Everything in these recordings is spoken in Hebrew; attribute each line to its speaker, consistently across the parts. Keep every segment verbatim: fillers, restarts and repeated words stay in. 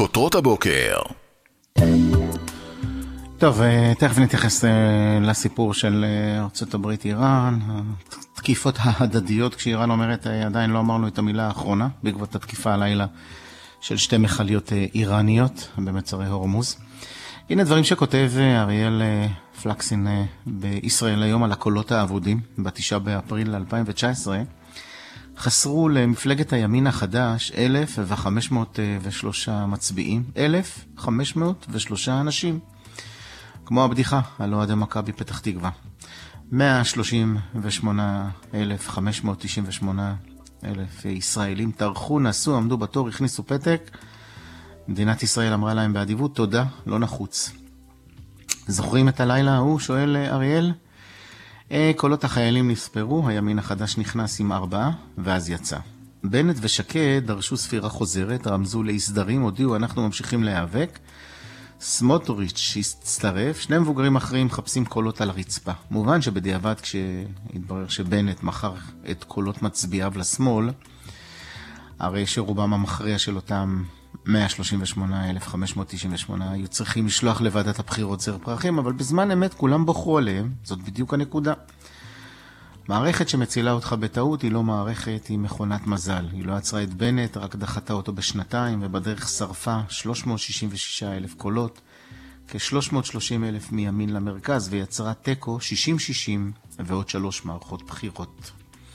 Speaker 1: כותרות הבוקר.
Speaker 2: טוב, תכף נתייחס לסיפור של ארצות הברית איראן, התקיפות ההדדיות, כשאיראן אומרת עדיין לא אמרנו את המילה האחרונה, בעקבות התקיפה הלילה של שתי מכליות איראניות במצרי הורמוז. הנה דברים שכותב אריאל פלקסין בישראל היום על הקולות האבודים, בתשעה באפריל אלפיים תשע עשרה, חסרו למפלגת הימין החדש אלף וחמש מאות ושלושה מצביעים, אלף וחמש מאות ושלושה אנשים. כמו הבדיחה על אוהדי מכבי פתח תקווה. מאה שלושים ושמונה אלף וחמש מאות תשעים ושמונה אלף ישראלים טרחו, נסו, עמדו בתור, הכניסו פתק. מדינת ישראל אמרה להם באדיבות, תודה, לא נחוץ. זוכרים את הלילה ההוא? שואל אריאל. קולות החיילים נספרו, הימין החדש נכנס עם ארבעה, ואז יצא. בנט ושקד דרשו ספירה חוזרת, רמזו להסדרים, הודיעו, אנחנו ממשיכים להיאבק. סמוטריץ' הצטרף, שני מבוגרים אחרים מחפשים קולות על הרצפה. מובן שבדיעבד כשהתברר שבנט מכר את קולות מצביעיו לשמאל, הרי שרובם המכריע של אותם מאה שלושים ושמונה אלף וחמש מאות תשעים ושמונה היו צריכים לשלוח לוועדת הבחירות זר פרחים, אבל בזמן אמת כולם בוחרו עליהם, זאת בדיוק הנקודה. מערכת שמצילה אותך בטעות היא לא מערכת, היא מכונת מזל. היא לא עצרה את בנט, רק דחתה אותו בשנתיים, ובדרך שרפה שלוש מאות שישים ושישה אלף קולות, כ-שלוש מאות ושלושים אלף מימין למרכז, ויצרה טקו שישים שישים ועוד שלוש מערכות בחירות.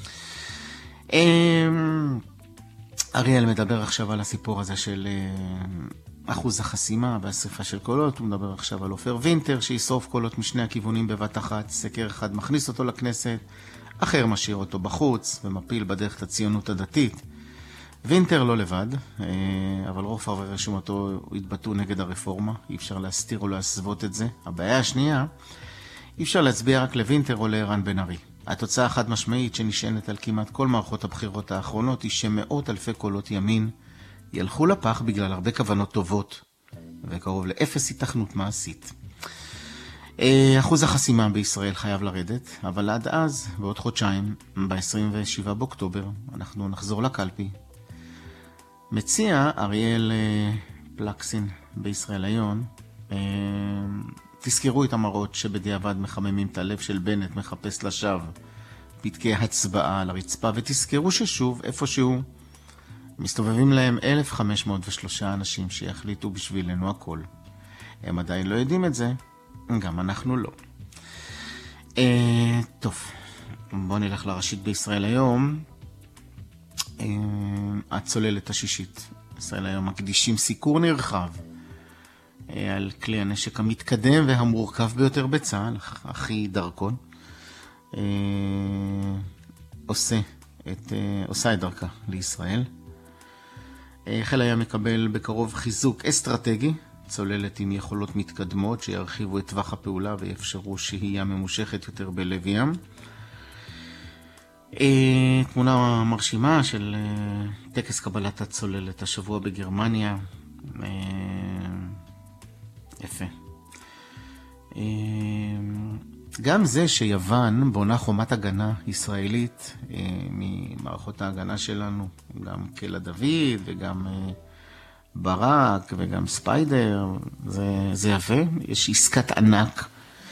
Speaker 2: אריאל מדבר עכשיו על הסיפור הזה של אחוז החסימה והשריפה של קולות. הוא מדבר עכשיו על אופר וינטר שישרוף קולות משני הכיוונים בבת אחת. סקר אחד מכניס אותו לכנסת, אחר משאיר אותו בחוץ ומפיל בדרך את הציונות הדתית. וינטר לא לבד, אבל רוב חברי רשימתו התבטאו נגד הרפורמה. אי אפשר להסתיר או להסוות את זה. הבעיה השנייה, אי אפשר להצביע רק לוינטר או לערן בן ארי. התוצאה החד משמעית שנשענת על כמעט כל מערכות הבחירות האחרונות היא שמאות אלפי קולות ימין ילכו לפח בגלל הרבה כוונות טובות וקרוב לאפס התכנות מעשית. אחוז החסימה בישראל חייב לרדת, אבל עד אז, בעוד חודשיים, ב-עשרים ושבעה באוקטובר, אנחנו נחזור לקלפי. מציע אריאל פלקסין בישראל היום, תזכרו את המראות שבדיעבד מחממים את הלב של בנט, מחפש לשווא פתקי הצבעה על הרצפה, ותזכרו ששוב, איפשהו, מסתובבים להם אלף וחמש מאות ושלושה אנשים שיחליטו בשבילנו הכל. הם עדיין לא יודעים את זה, גם אנחנו לא. אה, טוב, בואו נלך לראשית בישראל היום. אה, הצוללת השישית. ישראל היום מקדישים סיקור נרחב על כלי הנשק המתקדם והמורכב ביותר בצה"ל, אחי דרכון, אה, עושה את, אה, עושה את דרכה לישראל. אה, חיל הים מקבל בקרוב חיזוק אסטרטגי, צוללת עם יכולות מתקדמות שירחיבו את טווח הפעולה ויאפשרו שהייה ממושכת יותר בלב ים. אה, תמונה מרשימה של אה, טקס קבלת הצוללת השבוע בגרמניה. אה, יפה. גם זה שיוון בונה חומת הגנה ישראלית ממערכות ההגנה שלנו, גם קלע דוד וגם ברק וגם ספיידר, זה, זה יפה, יש עסקת ענק.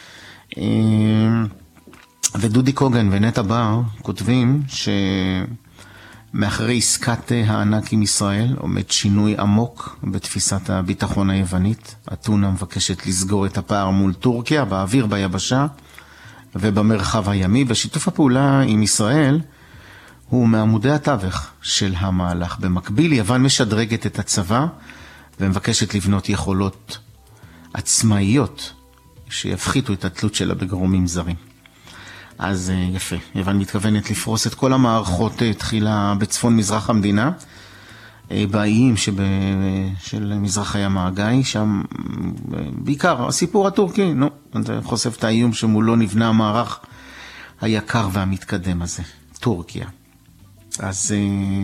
Speaker 2: ודודי קוגן ונטע בר כותבים ש... מאחרי עסקת הענק עם ישראל עומד שינוי עמוק בתפיסת הביטחון היוונית. אתונה מבקשת לסגור את הפער מול טורקיה, באוויר, ביבשה ובמרחב הימי. ושיתוף הפעולה עם ישראל הוא מעמודי התווך של המהלך. במקביל, יוון משדרגת את הצבא ומבקשת לבנות יכולות עצמאיות שיפחיתו את התלות שלה בגורמים זרים. אז יפה, יוון מתכוונת לפרוס את כל המערכות תחילה בצפון מזרח המדינה, באיים שב... של מזרח הים האגאי, שם בעיקר הסיפור הטורקי, נו, זה חושף את האיום שמולו נבנה המערך היקר והמתקדם הזה, טורקיה. אז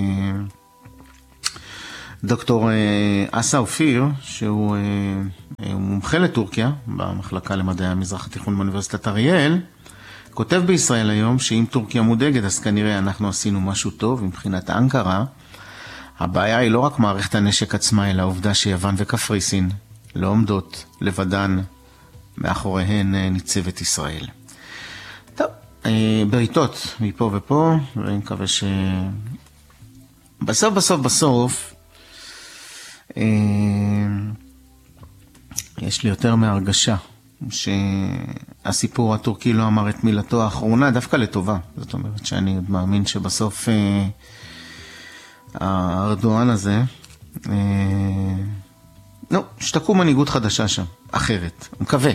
Speaker 2: דוקטור אסא אופיר, שהוא מומחה לטורקיה, במחלקה למדעי המזרח התיכון באוניברסיטת אריאל, כותב בישראל היום שאם טורקיה מודאגת, אז כנראה אנחנו עשינו משהו טוב מבחינת אנקרה. הבעיה היא לא רק מערכת הנשק עצמה, אלא העובדה שיוון וקפריסין לא עומדות לבדן, מאחוריהן ניצבת ישראל. טוב, בריתות מפה ופה, ואני מקווה ש... בסוף בסוף בסוף, יש לי יותר מהרגשה שהסיפור הטורקי לא אמר את מילתו האחרונה, דווקא לטובה. זאת אומרת שאני מאמין שבסוף הארדואן הזה, לא, שתקום מנהיגות חדשה שם, אחרת, אני מקווה.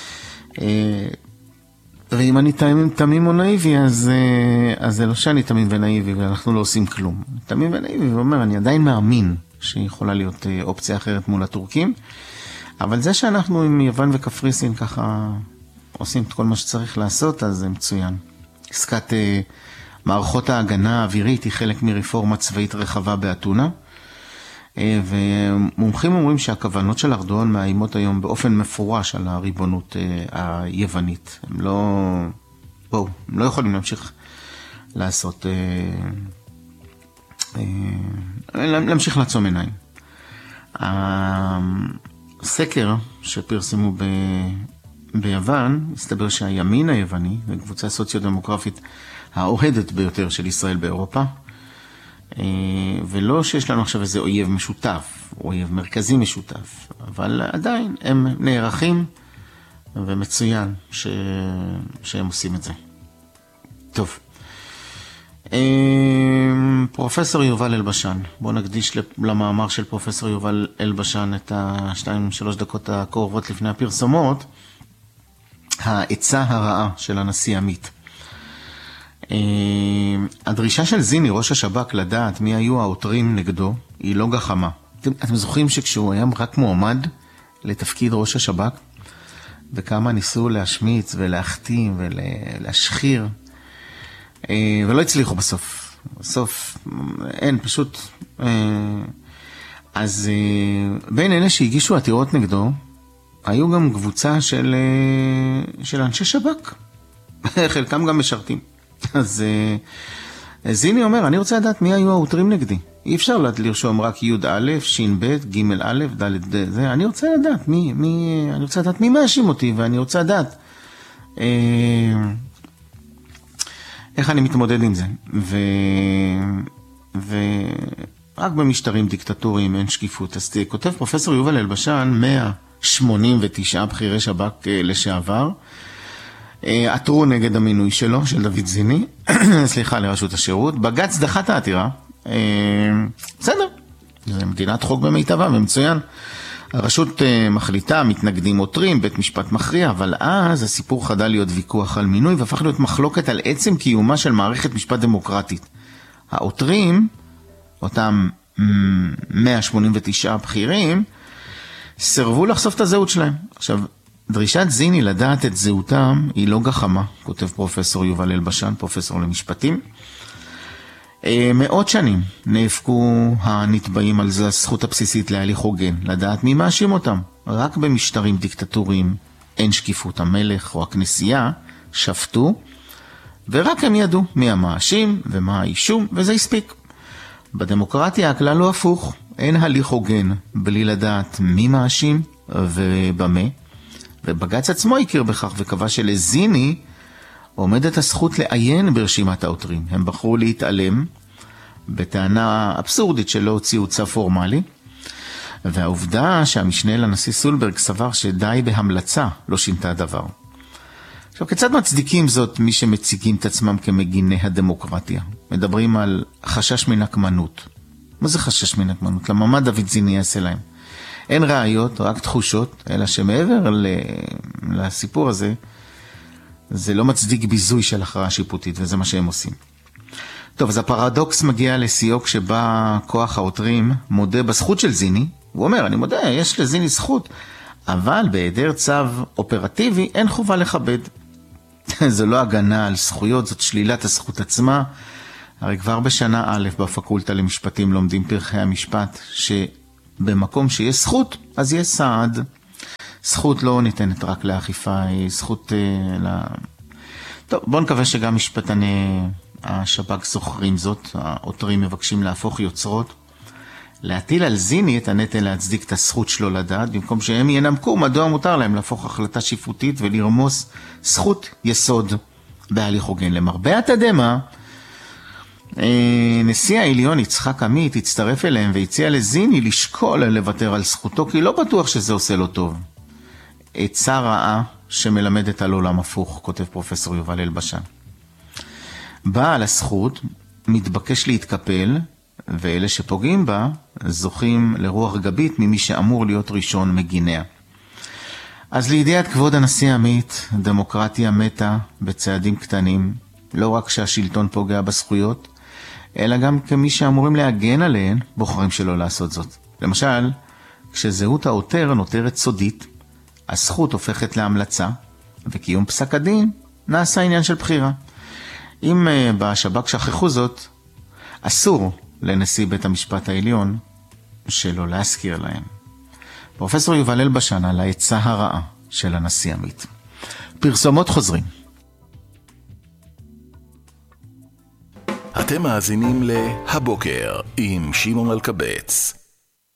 Speaker 2: ואם אני תמים או נאיבי, אז, אז זה לא שאני תמים ונאיבי, ואנחנו לא עושים כלום. תמים ונאיבי, ואומר, אני עדיין מאמין שיכולה להיות אופציה אחרת מול הטורקים, אבל זה שאנחנו עם יוון וקפריסין ככה עושים את כל מה שצריך לעשות, אז זה מצוין. עסקת מערכות ההגנה האווירית היא חלק מרפורמה צבאית רחבה באתונה, ומומחים אומרים שהכוונות של ארדואן מאיימות היום באופן מפורש על הריבונות היוונית. הם לא, בואו, הם לא יכולים להמשיך לעשות, להמשיך לעצום עיניים. הסקר שפרסמו ב, ביוון, הסתבר שהימין היווני, וקבוצה סוציו-דמוגרפית האוהדת ביותר של ישראל באירופה, ולא שיש לנו עכשיו איזה אויב משותף, אויב מרכזי משותף, אבל עדיין הם נערכים ומצוין ש... שהם עושים את זה. טוב. פרופסור יובל אלבשן, בואו נקדיש למאמר של פרופסור יובל אלבשן את השתיים שלוש דקות הקרובות לפני הפרסומות, העצה הרעה של הנשיא עמית. הדרישה של זיני, ראש השב"כ, לדעת מי היו העותרים נגדו, היא לא גחמה. אתם, אתם זוכרים שכשהוא היה רק מועמד לתפקיד ראש השב"כ, וכמה ניסו להשמיץ ולהחתים ולהשחיר, ולא הצליחו בסוף. בסוף אין, פשוט... אז בין אלה שהגישו עתירות נגדו, היו גם קבוצה של, של אנשי שב"כ. חלקם גם משרתים. אז זיני אומר, אני רוצה לדעת מי היו העותרים נגדי. אי אפשר לרשום רק י' א', ש' ב', ג' א', ד' זה. אני רוצה לדעת מי, מי, אני רוצה לדעת מי מאשים אותי, ואני רוצה לדעת אה, איך אני מתמודד עם זה. ו, ורק במשטרים דיקטטוריים אין שקיפות. אז כותב פרופסור יובל אלבשן, מאה שמונים ותשעה בכירי שב"כ לשעבר, עתרו נגד המינוי שלו, של דוד זיני, סליחה, לרשות השירות. בג"ץ דחה את העתירה. בסדר, זה מדינת חוק במיטבה, ומצוין. הרשות מחליטה, מתנגדים עותרים, בית משפט מכריע, אבל אז הסיפור חדל להיות ויכוח על מינוי, והפך להיות מחלוקת על עצם קיומה של מערכת משפט דמוקרטית. העותרים, אותם מאה שמונים ותשעה בכירים, סרבו לחשוף את הזהות שלהם. עכשיו, דרישת זיני לדעת את זהותם היא לא גחמה, כותב פרופסור יובל אלבשן, פרופסור למשפטים. מאות שנים נאבקו הנתבעים על זה הזכות הבסיסית להליך הוגן, לדעת מי מאשים אותם. רק במשטרים דיקטטוריים אין שקיפות. המלך או הכנסייה שפטו, ורק הם ידעו מי המאשים ומה האישום, וזה הספיק. בדמוקרטיה הכלל לא הפוך, אין הליך הוגן בלי לדעת מי מאשים ובמה. ובג"ץ עצמו הכיר בכך וקבע שלזיני עומדת הזכות לעיין ברשימת העותרים. הם בחרו להתעלם בטענה אבסורדית שלא הוציאו צו פורמלי, והעובדה שהמשנה לנשיא סולברג סבר שדי בהמלצה לא שינתה דבר. עכשיו, כיצד מצדיקים זאת מי שמציגים את עצמם כמגיני הדמוקרטיה? מדברים על חשש מנקמנות. מה זה חשש מנקמנות? למה מה דוד זיני יעשה להם? אין ראיות, רק תחושות, אלא שמעבר לסיפור הזה, זה לא מצדיק ביזוי של הכרעה שיפוטית, וזה מה שהם עושים. טוב, אז הפרדוקס מגיע לסיוע כשבא כוח העותרים מודה בזכות של זיני, הוא אומר, אני מודה, יש לזיני זכות, אבל בהיעדר צו אופרטיבי אין חובה לכבד. זו לא הגנה על זכויות, זאת שלילת הזכות עצמה. הרי כבר בשנה א' בפקולטה למשפטים לומדים פרחי המשפט, שבמקום שיש זכות, אז יש סעד. זכות לא ניתנת רק לאכיפה, היא זכות uh, ל... טוב, בואו נקווה שגם משפטני השב"כ זוכרים זאת, העותרים מבקשים להפוך יוצרות. להטיל על זיני את הנטל להצדיק את הזכות שלו לדעת, במקום שהם ינמקו מדוע מותר להם להפוך החלטה שיפוטית ולרמוס זכות יסוד בהליך הוגן. למרבה התדהמה, נשיא העליון יצחק עמית הצטרף אליהם והציע לזיני לשקול לוותר על זכותו, כי לא בטוח שזה עושה לו טוב. עצה רעה שמלמדת על עולם הפוך, כותב פרופסור יובל אלבשן. בעל הזכות מתבקש להתקפל, ואלה שפוגעים בה זוכים לרוח גבית ממי שאמור להיות ראשון מגיניה. אז לידיעת כבוד הנשיא עמית, דמוקרטיה מתה בצעדים קטנים, לא רק שהשלטון פוגע בזכויות, אלא גם כמי שאמורים להגן עליהן, בוחרים שלא לעשות זאת. למשל, כשזהות העותר נותרת סודית, הזכות הופכת להמלצה, וקיום פסק הדין נעשה עניין של בחירה. אם בשב"כ שכחו זאת, אסור לנשיא בית המשפט העליון שלא להזכיר להם. פרופסור יובל אלבשן על העצה הרעה של הנשיא עמית. פרסומות חוזרים.
Speaker 1: אתם מאזינים להבוקר עם שמעון אלקבץ.